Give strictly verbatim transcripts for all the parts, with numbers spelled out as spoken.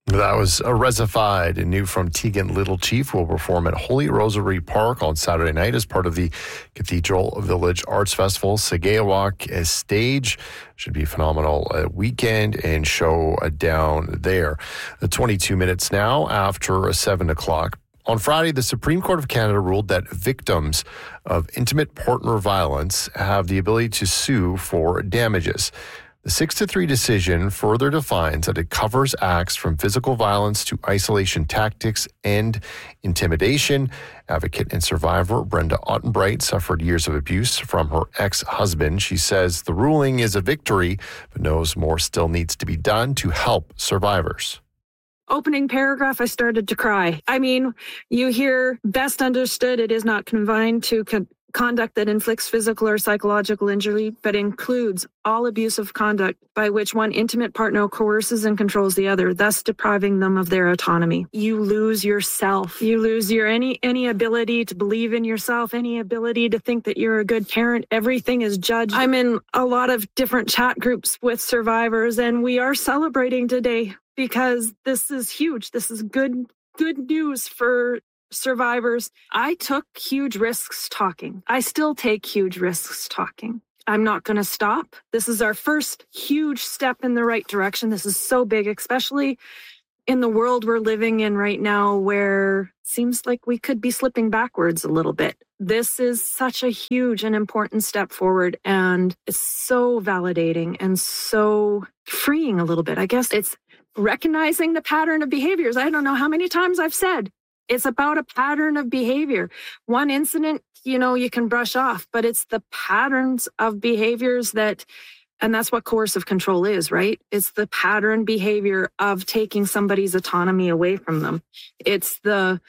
That was a Resified, and new from Tegan Little Chief, will perform at Holy Rosary Park on Saturday night as part of the Cathedral Village Arts Festival. Sagayawak as stage. Should be a phenomenal uh, weekend and show uh, down there. Uh, twenty-two minutes now after seven o'clock. On Friday, the Supreme Court of Canada ruled that victims of intimate partner violence have the ability to sue for damages. The six to three decision further defines that it covers acts from physical violence to isolation tactics and intimidation. Advocate and survivor Brenda Ottenbright suffered years of abuse from her ex-husband. She says the ruling is a victory, but knows more still needs to be done to help survivors. Opening paragraph, I started to cry. I mean, you hear best understood, it is not confined to con- conduct that inflicts physical or psychological injury, but includes all abusive conduct by which one intimate partner coerces and controls the other, thus depriving them of their autonomy. You lose yourself. You lose your any any ability to believe in yourself, any ability to think that you're a good parent. Everything is judged. I'm in a lot of different chat groups with survivors, and we are celebrating today because this is huge. This is good good news for survivors. I took huge risks talking. I still take huge risks talking. I'm not going to stop. This is our first huge step in the right direction. This is so big, especially in the world we're living in right now, where it seems like we could be slipping backwards a little bit. This is such a huge and important step forward, and it's so validating and so freeing a little bit. I guess it's recognizing the pattern of behaviors. I don't know how many times I've said, it's about a pattern of behavior. One incident, you know, you can brush off, but it's the patterns of behaviors that, and that's what coercive control is, right? It's the pattern behavior of taking somebody's autonomy away from them. It's the,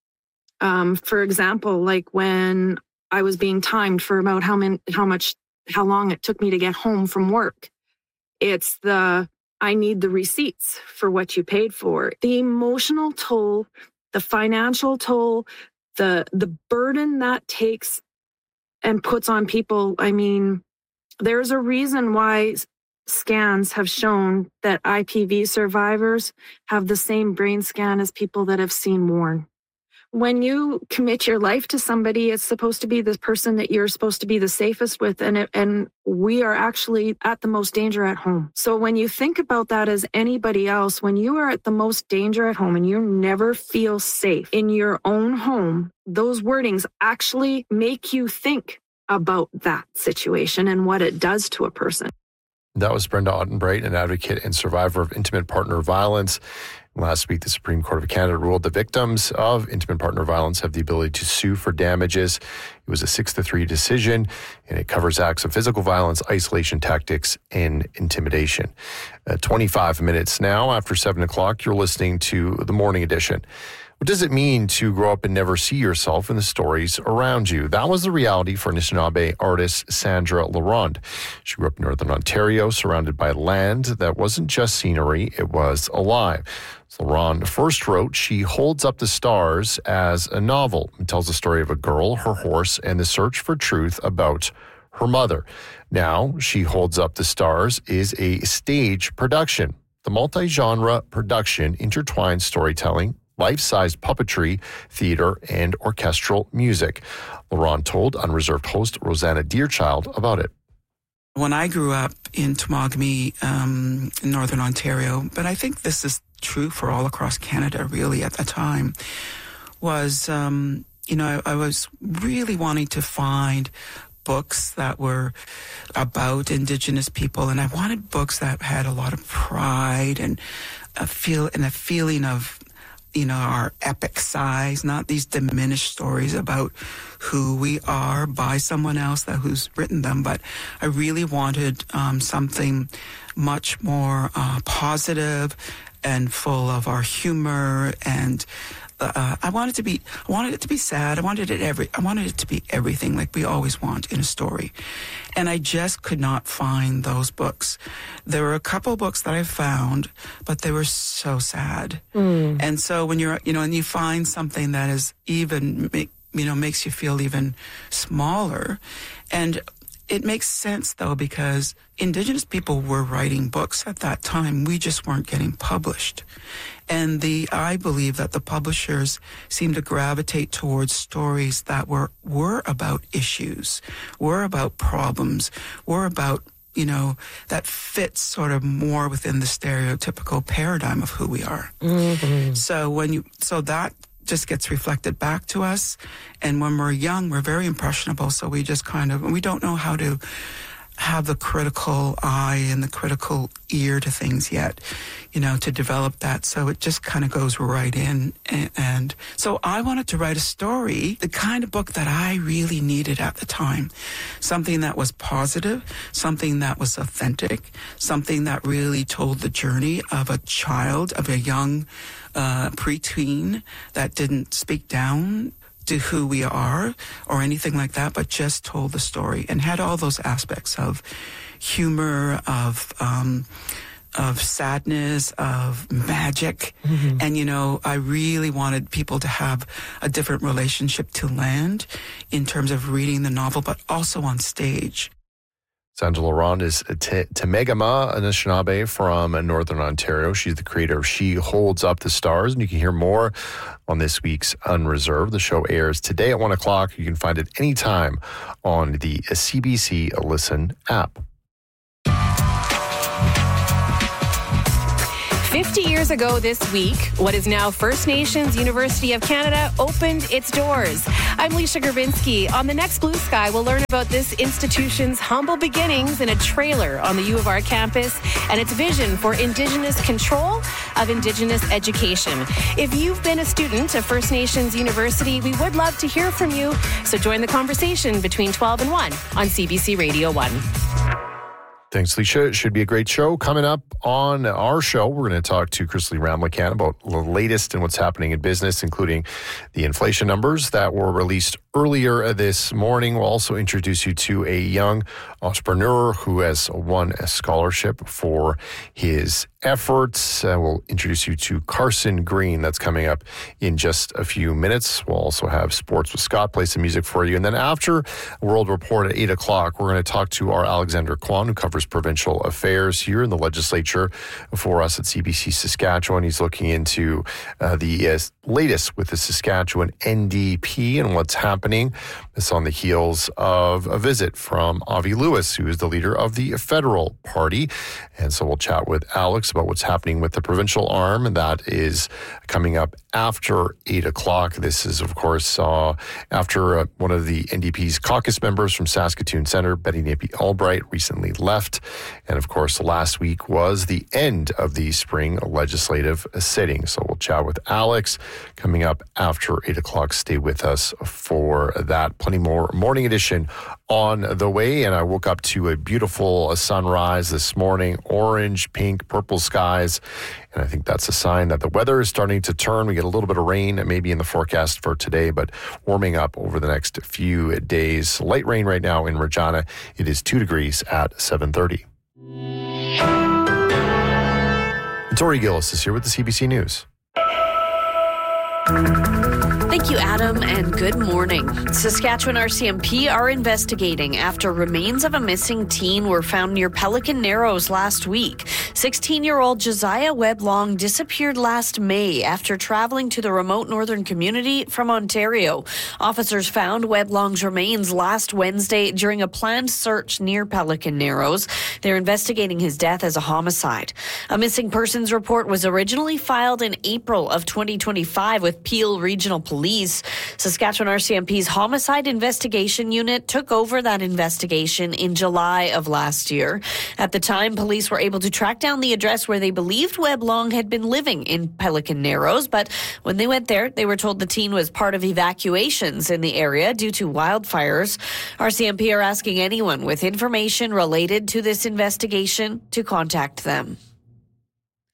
um, for example, like when I was being timed for about how many, how much, how long it took me to get home from work. It's the, I need the receipts for what you paid for. The emotional toll, the financial toll, the the burden that takes and puts on people. I mean, there's a reason why scans have shown that I P V survivors have the same brain scan as people that have seen Warren. When you commit your life to somebody, it's supposed to be the person that you're supposed to be the safest with, and it, and we are actually at the most danger at home. So when you think about that as anybody else, when you are at the most danger at home and you never feel safe in your own home, those wordings actually make you think about that situation and what it does to a person. That was Brenda Ottenbright, an advocate and survivor of intimate partner violence. Last week, the Supreme Court of Canada ruled the victims of intimate partner violence have the ability to sue for damages. It was a six to three decision, and it covers acts of physical violence, isolation tactics, and intimidation. Uh, twenty-five minutes now after seven o'clock, you're listening to The Morning Edition. What does it mean to grow up and never see yourself in the stories around you? That was the reality for Anishinaabe artist Sandra Laurent. She grew up in Northern Ontario, surrounded by land that wasn't just scenery, it was alive. Laurent first wrote She Holds Up the Stars as a novel. It tells the story of a girl, her horse, and the search for truth about her mother. Now, She Holds Up the Stars is a stage production. The multi-genre production intertwines storytelling, life-sized puppetry, theater, and orchestral music. Laurent told Unreserved host Rosanna Deerchild about it. When I grew up in Temagami, um, in Northern Ontario, but I think this is true for all across Canada really at the time, was, um, you know, I, I was really wanting to find books that were about Indigenous people, and I wanted books that had a lot of pride and a feel and a feeling of, you know, our epic size, not these diminished stories about who we are by someone else that who's written them. But I really wanted um, something much more uh, positive and full of our humor, and uh, I wanted to be, I wanted it to be sad. I wanted it every, I wanted it to be everything like we always want in a story, and I just could not find those books. There were a couple books that I found, but they were so sad. Mm. And so when you're, you know, and you find something that is even, you know, makes you feel even smaller, and it makes sense, though, because Indigenous people were writing books at that time. We just weren't getting published. And the I believe that the publishers seemed to gravitate towards stories that were, were about issues, were about problems, were about, you know, that fits sort of more within the stereotypical paradigm of who we are. Mm-hmm. So when you, so that just gets reflected back to us. And when we're young, we're very impressionable. So we just kind of, we don't know how to have the critical eye and the critical ear to things yet, you know, to develop that. So it just kind of goes right in. And, and so I wanted to write a story, the kind of book that I really needed at the time. Something that was positive, something that was authentic, something that really told the journey of a child, of a young uh, preteen that didn't speak down to who we are or anything like that, but just told the story and had all those aspects of humor, of um, of sadness, of magic. Mm-hmm. And, you know, I really wanted people to have a different relationship to land in terms of reading the novel, but also on stage. Sandra Laurent is Temegama Anishinaabe from Northern Ontario. She's the creator of She Holds Up the Stars, and you can hear more on this week's Unreserved. The show airs today at one o'clock. You can find it anytime on the C B C Listen app. fifty years ago this week, what is now First Nations University of Canada opened its doors. I'm Leisha Gurbinsky. On the next Blue Sky, we'll learn about this institution's humble beginnings in a trailer on the U of R campus and its vision for Indigenous control of Indigenous education. If you've been a student of First Nations University, we would love to hear from you. So join the conversation between twelve and one on C B C Radio one. Thanks, Leisha. It should be a great show. Coming up on our show, we're going to talk to Chrisley Ramlakan about the latest in what's happening in business, including the inflation numbers that were released earlier this morning. We'll also introduce you to a young entrepreneur who has won a scholarship for his efforts. Uh, we'll introduce you to Carson Green. That's coming up in just a few minutes. We'll also have Sports with Scott, play some music for you. And then after World Report at eight o'clock, we're going to talk to our Alexander Kwan, who covers provincial affairs here in the legislature for us at C B C Saskatchewan. He's looking into uh, the uh, latest with the Saskatchewan N D P and what's happening. It's on the heels of a visit from Avi Lewis, who is the leader of the federal party. And so we'll chat with Alex about what's happening with the provincial arm. And that is coming up after eight o'clock. This is, of course, uh, after uh, one of the N D P's caucus members from Saskatoon Centre, Betty Napi Albright, recently left. And, of course, last week was the end of the spring legislative sitting. So we'll chat with Alex coming up after eight o'clock. Stay with us for that. Plenty more morning edition on the way. And I woke up to a beautiful sunrise this morning, orange, pink, purple skies. And I think that's a sign that the weather is starting to turn. We get a little bit of rain maybe in the forecast for today, but warming up over the next few days. Light rain right now in Regina. It is two degrees at seven thirty. Tori Gillis is here with the C B C News. Thank you, Adam, and good morning. Saskatchewan R C M P are investigating after remains of a missing teen were found near Pelican Narrows last week. sixteen-year-old Josiah Webb-Long disappeared last May after traveling to the remote northern community from Ontario. Officers found Webb-Long's remains last Wednesday during a planned search near Pelican Narrows. They're investigating his death as a homicide. A missing persons report was originally filed in April of twenty twenty-five with Peel Regional Police. Saskatchewan R C M P's Homicide Investigation Unit took over that investigation in July of last year. At the time, police were able to track down the address where they believed Webb-Long had been living in Pelican Narrows, but when they went there, they were told the teen was part of evacuations in the area due to wildfires. R C M P are asking anyone with information related to this investigation to contact them.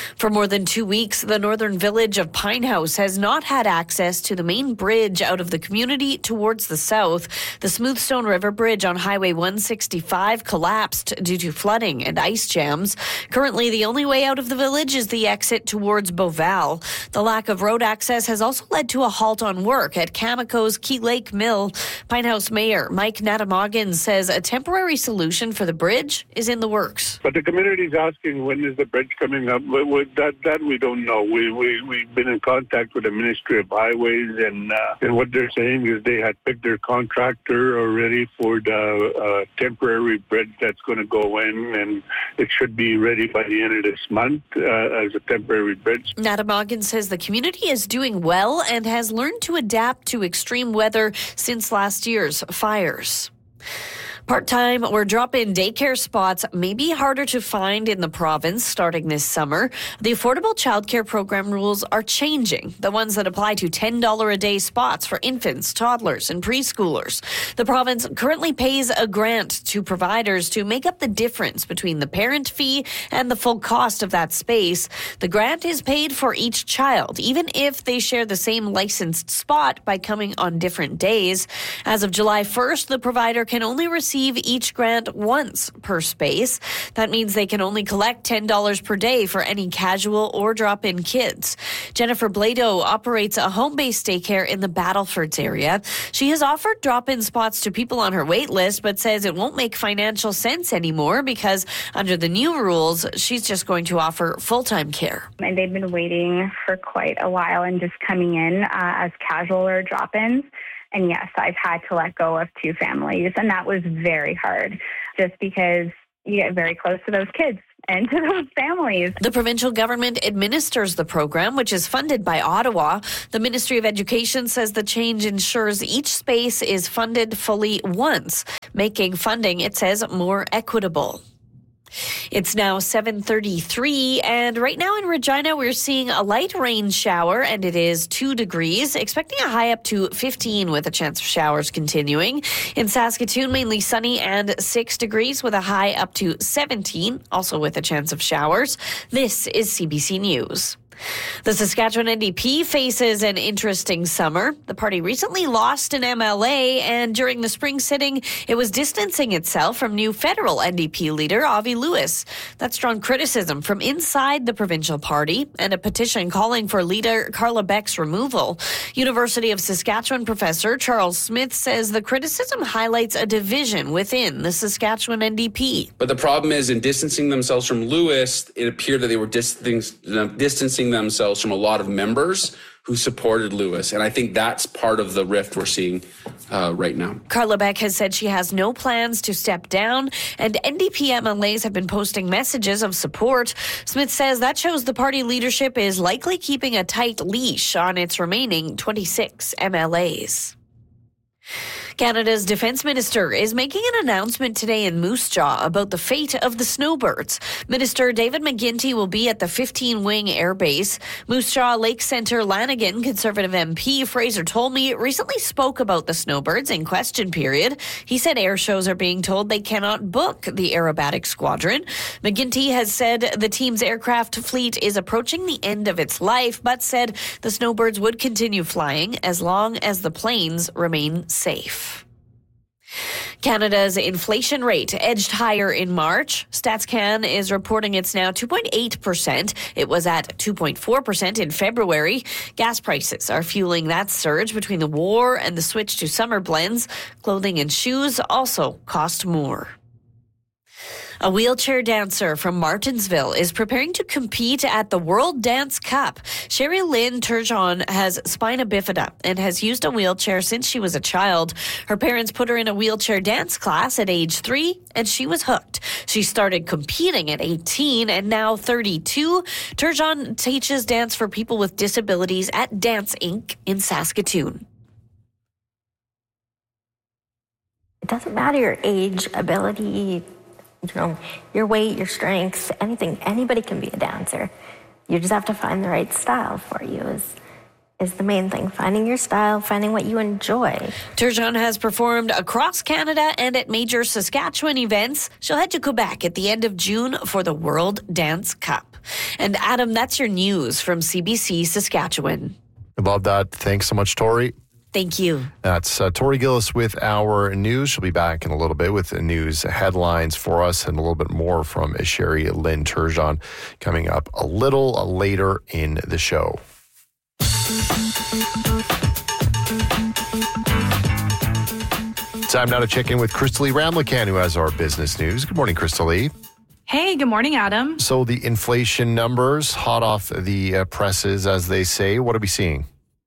For more than two weeks, the northern village of Pine House has not had access to the main bridge out of the community towards the south. The Smoothstone River Bridge on Highway one sixty-five collapsed due to flooding and ice jams. Currently, the only way out of the village is the exit towards Beauval. The lack of road access has also led to a halt on work at Cameco's Key Lake Mill. Pine House Mayor Mike Natamagan says a temporary solution for the bridge is in the works. But the community is asking, when is the bridge coming up? That that we don't know. We, we, we've been in contact with the Ministry of Highways, and, uh, and what they're saying is they had picked their contractor already for the uh, temporary bridge that's going to go in, and it should be ready by the end of this month uh, as a temporary bridge. Natamagan says the community is doing well and has learned to adapt to extreme weather since last year's fires. Part-time or drop-in daycare spots may be harder to find in the province starting this summer. The Affordable Childcare Program rules are changing, the ones that apply to ten dollars a day spots for infants, toddlers, and preschoolers. The province currently pays a grant to providers to make up the difference between the parent fee and the full cost of that space. The grant is paid for each child, even if they share the same licensed spot by coming on different days. As of July first, the provider can only receive each grant once per space. That means they can only collect ten dollars per day for any casual or drop-in kids. Jennifer Blado operates a home-based daycare in the Battlefords area. She has offered drop-in spots to people on her wait list, but says it won't make financial sense anymore because under the new rules, she's just going to offer full-time care. And they've been waiting for quite a while and just coming in uh, as casual or drop-ins. And yes, I've had to let go of two families, and that was very hard just because you get very close to those kids and to those families. The provincial government administers the program, which is funded by Ottawa. The Ministry of Education says the change ensures each space is funded fully once, making funding, it says, more equitable. It's now seven thirty-three, and right now in Regina, we're seeing a light rain shower, and it is two degrees, expecting a high up to fifteen with a chance of showers continuing. In Saskatoon, mainly sunny and six degrees with a high up to seventeen, also with a chance of showers. This is C B C News. The Saskatchewan N D P faces an interesting summer. The party recently lost an M L A, and during the spring sitting, it was distancing itself from new federal N D P leader Avi Lewis. That's drawn criticism from inside the provincial party and a petition calling for leader Carla Beck's removal. University of Saskatchewan professor Charles Smith says the criticism highlights a division within the Saskatchewan N D P. But the problem is, in distancing themselves from Lewis, it appeared that they were distancing, distancing themselves from a lot of members who supported Lewis. And I think that's part of the rift we're seeing uh, right now. Carla Beck has said she has no plans to step down, and N D P M L As have been posting messages of support. Smith says that shows the party leadership is likely keeping a tight leash on its remaining twenty-six M L As. Canada's defense minister is making an announcement today in Moose Jaw about the fate of the snowbirds. Minister David McGuinty will be at the fifteen wing Air Base. Moose Jaw Lake Centre Lanigan Conservative M P Fraser Tolmie recently spoke about the snowbirds in question period. He said air shows are being told they cannot book the aerobatic squadron. McGuinty has said the team's aircraft fleet is approaching the end of its life, but said the snowbirds would continue flying as long as the planes remain safe. Canada's inflation rate edged higher in March. StatsCan is reporting it's now two point eight percent. It was at two point four percent in February. Gas prices are fueling that surge between the war and the switch to summer blends. Clothing and shoes also cost more. A wheelchair dancer from Martinsville is preparing to compete at the World Dance Cup. Sherry Lynn Turgeon has spina bifida and has used a wheelchair since she was a child. Her parents put her in a wheelchair dance class at age three, and she was hooked. She started competing at eighteen, and now thirty-two. Turgeon teaches dance for people with disabilities at Dance Incorporated in Saskatoon. It doesn't matter your age, ability, you know, your weight, your strengths, anything. Anybody can be a dancer. You just have to find the right style for you is is the main thing. Finding your style, finding what you enjoy. Turgeon has performed across Canada and at major Saskatchewan events. She'll head to Quebec at the end of June for the World Dance Cup. And Adam, that's your news from C B C Saskatchewan. I love that. Thanks so much, Tori. Thank you. That's uh, Tori Gillis with our news. She'll be back in a little bit with the news headlines for us and a little bit more from Sherry Lynn Turgeon coming up a little later in the show. Time now to check in with Crystalie Ramlakan, who has our business news. Good morning, Crystalie. Hey, good morning, Adam. So the inflation numbers, hot off the uh, presses, as they say. What are we seeing?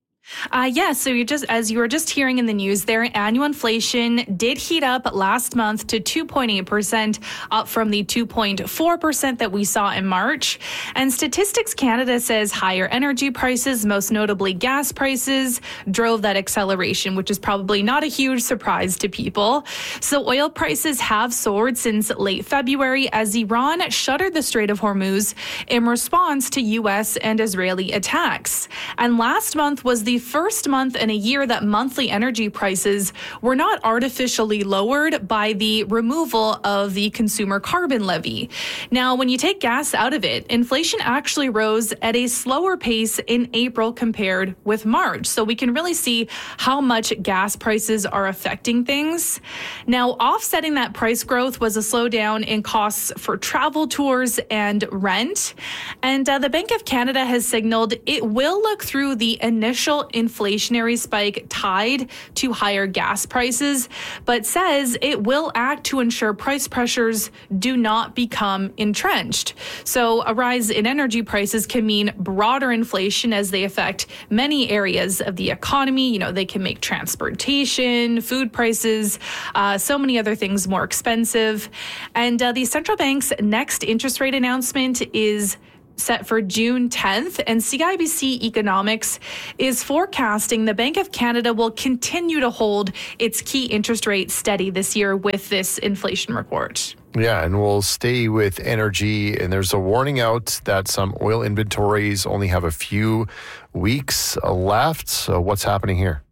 Uh, yes, yeah, so you just as you were just hearing in the news there, annual inflation did heat up last month to two point eight percent, up from the two point four percent that we saw in March. And Statistics Canada says higher energy prices, most notably gas prices, drove that acceleration, which is probably not a huge surprise to people. So oil prices have soared since late February as Iran shuttered the Strait of Hormuz in response to U S and Israeli attacks. And last month was the first month in a year that monthly energy prices were not artificially lowered by the removal of the consumer carbon levy. Now, when you take gas out of it, inflation actually rose at a slower pace in April compared with March. So we can really see how much gas prices are affecting things. Now, offsetting that price growth was a slowdown in costs for travel tours and rent. And uh, the Bank of Canada has signaled it will look through the initial inflationary spike tied to higher gas prices, but says it will act to ensure price pressures do not become entrenched. So a rise in energy prices can mean broader inflation as they affect many areas of the economy. You know, they can make transportation, food prices, uh, so many other things more expensive. And uh, the central bank's next interest rate announcement is set for June tenth, and C I B C Economics is forecasting the Bank of Canada will continue to hold its key interest rate steady this year with this inflation report. Yeah, and we'll stay with energy. And there's a warning out that some oil inventories only have a few weeks left. So what's happening here?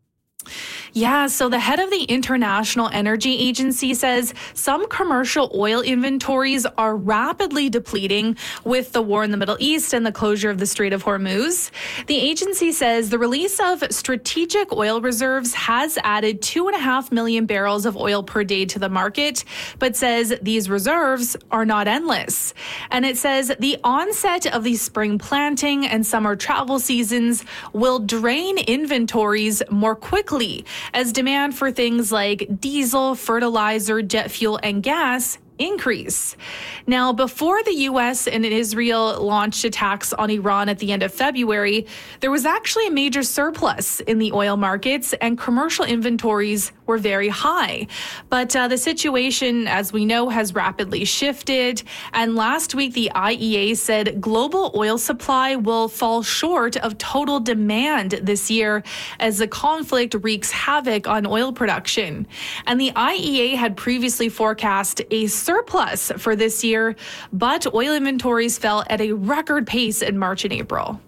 Yeah, so the head of the International Energy Agency says some commercial oil inventories are rapidly depleting with the war in the Middle East and the closure of the Strait of Hormuz. The agency says the release of strategic oil reserves has added two and a half million barrels of oil per day to the market, but says these reserves are not endless. And it says the onset of the spring planting and summer travel seasons will drain inventories more quickly, as demand for things like diesel, fertilizer, jet fuel, and gas increase. Now, before the U S and Israel launched attacks on Iran at the end of February, there was actually a major surplus in the oil markets and commercial inventories were very high. But uh, the situation, as we know, has rapidly shifted. And last week, the I E A said global oil supply will fall short of total demand this year as the conflict wreaks havoc on oil production. And the I E A had previously forecast a surplus for this year, but oil inventories fell at a record pace in March and April.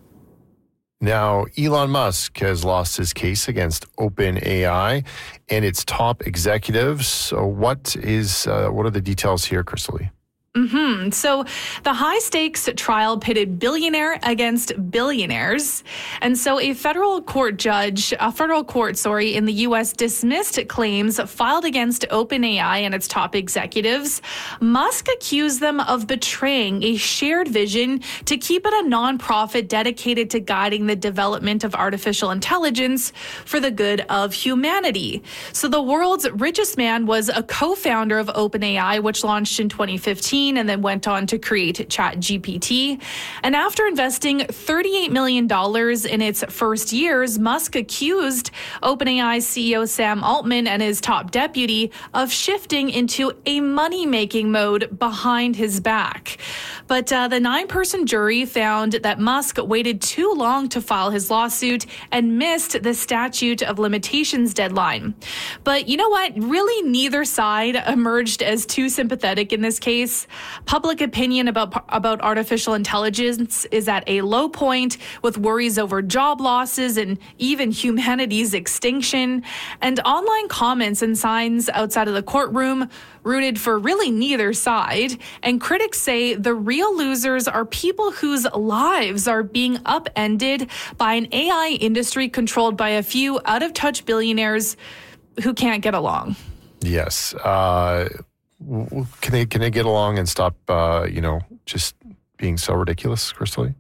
Now, Elon Musk has lost his case against OpenAI and its top executives. So what is uh, what are the details here, Crystalie? Mm-hmm. So the high stakes trial pitted billionaire against billionaires. And so a federal court judge, a federal court, sorry, in the U S dismissed claims filed against OpenAI and its top executives. Musk accused them of betraying a shared vision to keep it a nonprofit dedicated to guiding the development of artificial intelligence for the good of humanity. So the world's richest man was a co-founder of OpenAI, which launched in twenty fifteen. And then went on to create ChatGPT. And after investing thirty-eight million dollars in its first years, Musk accused OpenAI C E O Sam Altman and his top deputy of shifting into a money-making mode behind his back. But uh, the nine-person jury found that Musk waited too long to file his lawsuit and missed the statute of limitations deadline. But you know what? Really, neither side emerged as too sympathetic in this case. Public opinion about about artificial intelligence is at a low point, with worries over job losses and even humanity's extinction. And online comments and signs outside of the courtroom rooted for really neither side. And critics say the real losers are people whose lives are being upended by an A I industry controlled by a few out-of-touch billionaires who can't get along. Yes. Uh, can they can they get along and stop, uh, you know, just being so ridiculous, Crystal?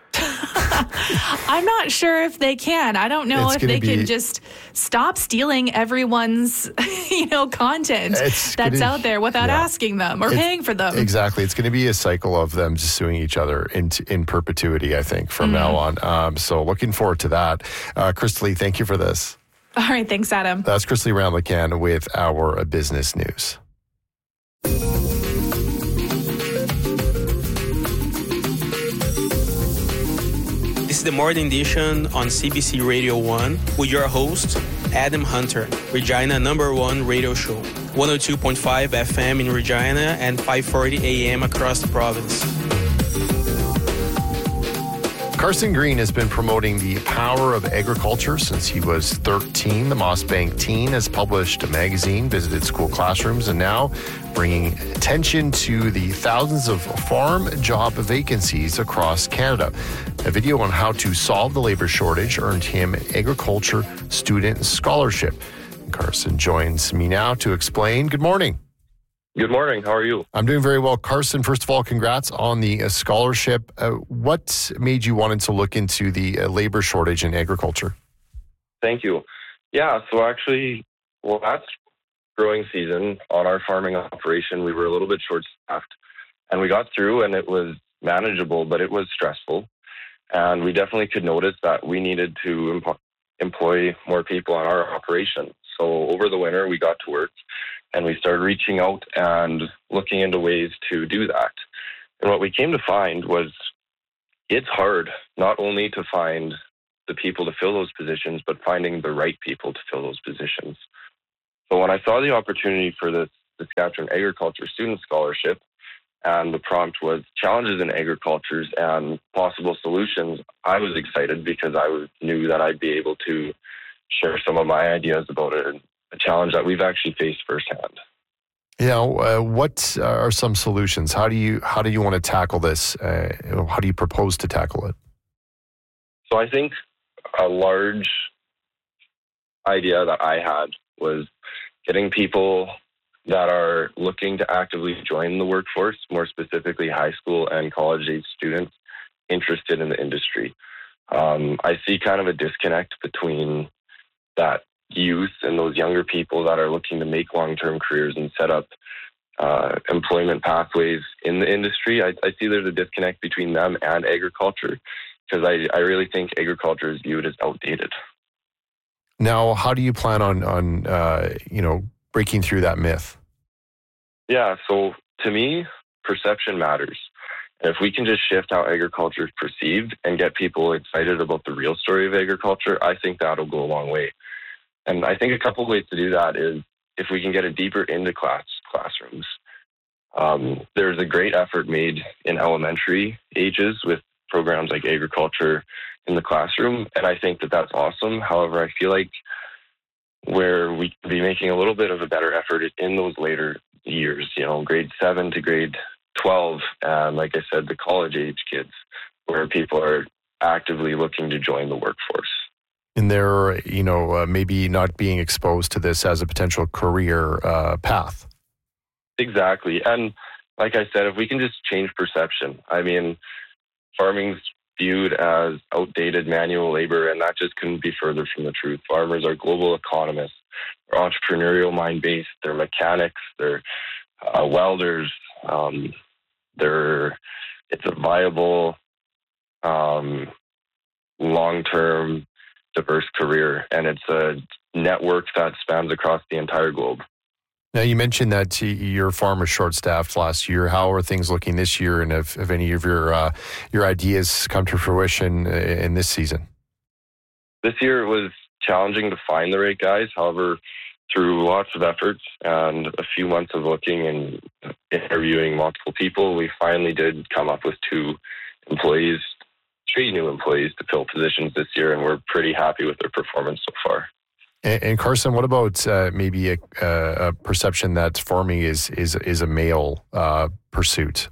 I'm not sure if they can. I don't know It's if gonna they be- can just stop stealing everyone's, you know, content It's that's gonna- out there without yeah. asking them or It's- paying for them. Exactly. It's going to be a cycle of them just suing each other in, in perpetuity, I think, from Mm-hmm. now on. Um, so looking forward to that. Uh, Crystal, thank you for this. All right. Thanks, Adam. That's Crystal Ramlican with our uh, business news. This is the morning edition on C B C Radio one with your host, Adam Hunter, Regina number one radio show, one oh two point five F M in Regina and five forty A M across the province. Carson Green has been promoting the power of agriculture since he was thirteen. The Mossbank Teen has published a magazine, visited school classrooms, and now bringing attention to the thousands of farm job vacancies across Canada. A video on how to solve the labor shortage earned him Agriculture Student Scholarship. Carson joins me now to explain. Good morning. Good morning. How are you? I'm doing very well. Carson, first of all, congrats on the uh, scholarship. Uh, what made you want to look into the uh, labor shortage in agriculture? Thank you. Yeah, so actually, well, last growing season on our farming operation, we were a little bit short-staffed. And we got through, and it was manageable, but it was stressful. And we definitely could notice that we needed to em- employ more people on our operation. So over the winter, we got to work. And we started reaching out and looking into ways to do that. And what we came to find was it's hard not only to find the people to fill those positions, but finding the right people to fill those positions. So when I saw the opportunity for this Saskatchewan Agriculture Student Scholarship, and the prompt was challenges in agriculture and possible solutions, I was excited because I was, knew that I'd be able to share some of my ideas about it. A challenge that we've actually faced firsthand. You know, uh, what are some solutions? How do you how do you want to tackle this? Uh, how do you propose to tackle it? So I think a large idea that I had was getting people that are looking to actively join the workforce, more specifically high school and college-age students, interested in the industry. Um, I see kind of a disconnect between that youth and those younger people that are looking to make long-term careers and set up uh, employment pathways in the industry. I, I see there's a disconnect between them and agriculture because I, I really think agriculture is viewed as outdated. Now, how do you plan on on uh, you know breaking through that myth? Yeah, so to me, perception matters. And if we can just shift how agriculture is perceived and get people excited about the real story of agriculture, I think that'll go a long way. And I think a couple of ways to do that is if we can get it deeper into class classrooms. Um, there's a great effort made in elementary ages with programs like agriculture in the classroom, and I think that that's awesome. However, I feel like where we can be making a little bit of a better effort in those later years, you know, grade seven to grade twelve, and like I said, the college age kids, where people are actively looking to join the workforce. And they're, you know, uh, maybe not being exposed to this as a potential career uh, path. Exactly. And like I said, if we can just change perception, I mean, farming's viewed as outdated manual labor, and that just couldn't be further from the truth. Farmers are global economists. They're entrepreneurial mind-based. They're mechanics. They're uh, welders. Um, they're, it's a viable, um, long-term, diverse career, and it's a network that spans across the entire globe. Now, you mentioned that your farm was short-staffed last year. How are things looking this year, and have, have any of your uh, your ideas come to fruition in this season? This year it was challenging to find the right guys. However, through lots of efforts and a few months of looking and interviewing multiple people, we finally did come up with two employees, three new employees to fill positions this year, and we're pretty happy with their performance so far. And, and Carson, what about uh, maybe a, a perception that farming is is is a male uh, pursuit?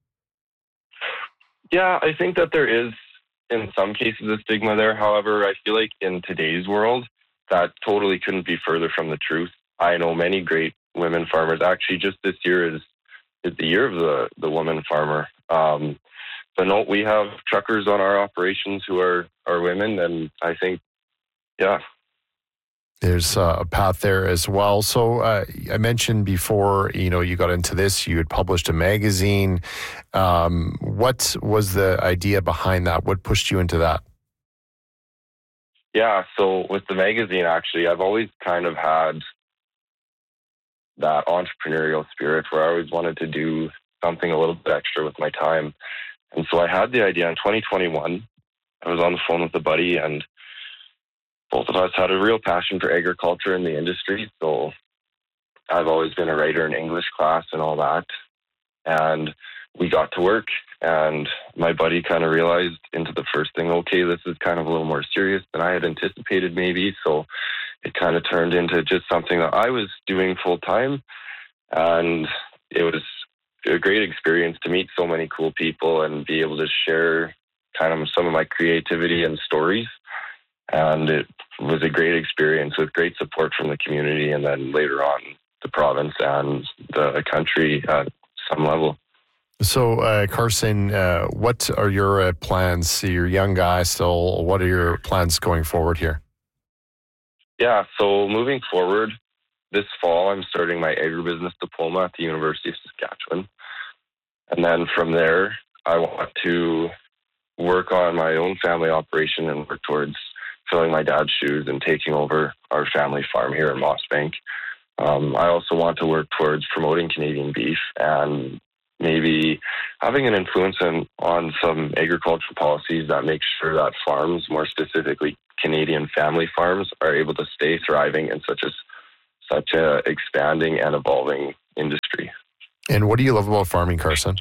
Yeah, I think that there is, in some cases, a stigma there. However, I feel like in today's world, that totally couldn't be further from the truth. I know many great women farmers. Actually, just this year is is the year of the, the woman farmer. Um, but no, we have truckers on our operations who are, are women, and I think, yeah. There's a path there as well. So uh, I mentioned before, you know, you got into this, you had published a magazine. Um, what was the idea behind that? What pushed you into that? Yeah, so with the magazine, actually, I've always kind of had that entrepreneurial spirit where I always wanted to do something a little bit extra with my time. And so I had the idea in twenty twenty-one. I was on the phone with a buddy, and both of us had a real passion for agriculture and the industry. So I've always been a writer in English class and all that. And we got to work, and my buddy kind of realized into the first thing, okay, this is kind of a little more serious than I had anticipated maybe. So it kind of turned into just something that I was doing full time. And it was a great experience to meet so many cool people and be able to share kind of some of my creativity and stories. And it was a great experience with great support from the community, and then later on the province and the country at some level. So, uh, Carson, uh, what are your uh, plans? You're a young guy still. What are your plans going forward here? Yeah, so moving forward, this fall I'm starting my agribusiness diploma at the University of Saskatchewan. And then from there, I want to work on my own family operation and work towards filling my dad's shoes and taking over our family farm here in Mossbank. Um, I also want to work towards promoting Canadian beef and maybe having an influence on, on some agricultural policies that make sure that farms, more specifically Canadian family farms, are able to stay thriving in such a such a expanding and evolving industry. And what do you love about farming, Carson?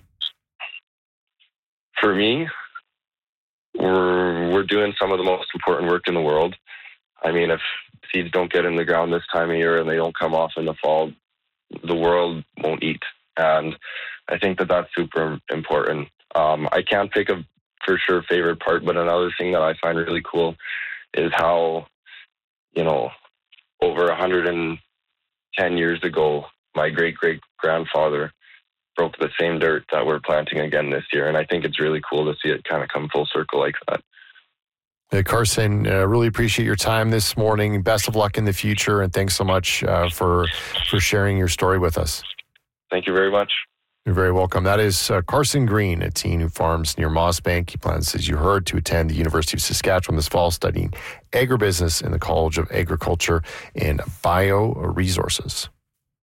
For me, we're we're doing some of the most important work in the world. I mean, if seeds don't get in the ground this time of year and they don't come off in the fall, the world won't eat. And I think that that's super important. Um, I can't pick a for sure favorite part, but another thing that I find really cool is how, you know, over one hundred ten years ago, my great-great-grandfather broke the same dirt that we're planting again this year. And I think it's really cool to see it kind of come full circle like that. Hey, Carson, uh, really appreciate your time this morning. Best of luck in the future, and thanks so much uh, for for sharing your story with us. Thank you very much. You're very welcome. That is uh, Carson Green, a teen who farms near Mossbank. He plans, as you heard, to attend the University of Saskatchewan this fall, studying agribusiness in the College of Agriculture and Bioresources.